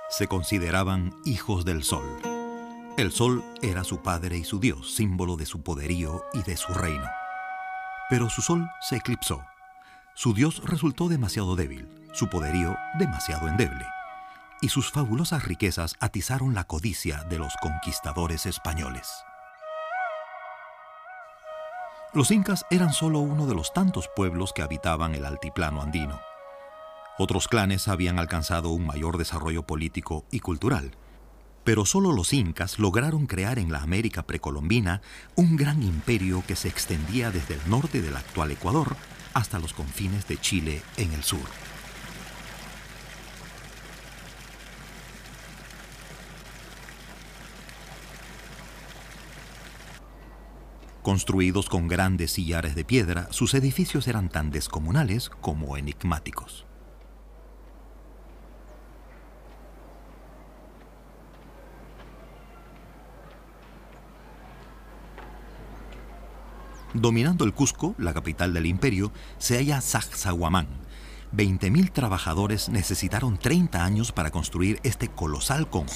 Se consideraban hijos del sol. El sol era su padre y su dios, símbolo de su poderío y de su reino. Pero su sol se eclipsó. Su dios resultó demasiado débil, su poderío demasiado endeble, y sus fabulosas riquezas atizaron la codicia de los conquistadores españoles. Los incas eran solo uno de los tantos pueblos que habitaban el altiplano andino. Otros clanes habían alcanzado un mayor desarrollo político y cultural, pero solo los incas lograron crear en la América precolombina un gran imperio que se extendía desde el norte del actual Ecuador hasta los confines de Chile en el sur. Construidos con grandes sillares de piedra, sus edificios eran tan descomunales como enigmáticos. Dominando el Cusco, la capital del imperio, se halla Sacsayhuamán. 20.000 trabajadores necesitaron 30 años para construir este colosal conjunto